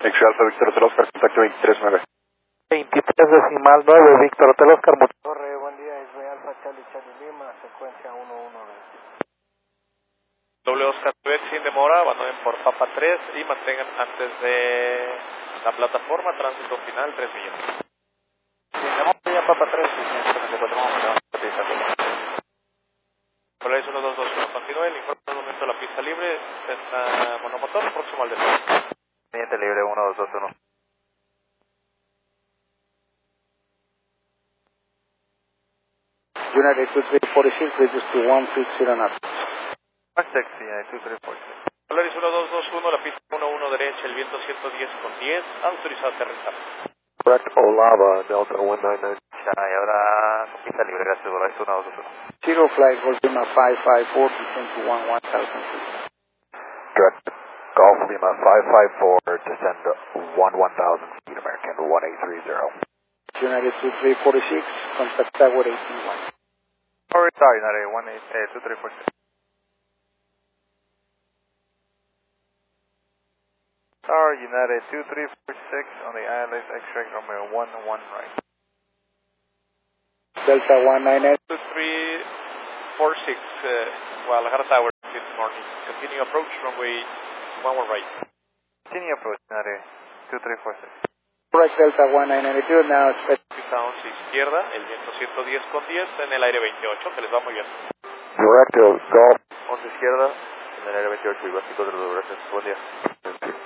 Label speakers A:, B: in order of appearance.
A: X Alfa Víctor Hotel Oscar, contacto 239.
B: 23.9, Víctor Hotel Oscar.
C: Torre, buen día, es Alfa Charlie Charlie Lima, secuencia 11.
D: Doble Oscar 9 sin demora, abandonen por Papa 3 y mantengan antes de la plataforma tránsito final 3 millas.
C: Sin demora, ya Papa 3, 194,
D: Polaris 1221, continúe el informe del momento de la pista libre, está monomotor, próximo al destino.
B: Teniente libre 1221.
C: United 2346, reduce to 160 knots.
B: Taxi, 2346.
D: Polaris 1221, la pista 11 derecha, el viento 110 con 10, autorizado a aterrizar.
B: Correct, Olava, Delta 199. Y ahora pista libre, gracias, Polaris 1221.
C: Zero flight, Golf Lima 554, descend to 1000 feet.
B: Correct, Golf Lima 554, descend 1000 feet, American 1830.
C: United 2346, contact Tower 81.
B: Sorry, United 2346. Tower United 2346 on the ILS X-ray Romeo 11 right.
C: Delta 199.
D: 2346, Guadalajara Tower, this morning. Continue approach, runway 11 right.
B: Continue approach, United 2346.
C: Correct, Delta 1992, now expect.
D: Pista 11 izquierda, el viento 110 con 10, en el aire 28, que les va muy bien.
B: Direct Golf 11 izquierda, en el aire 28 y básico de los gracias. Buen día.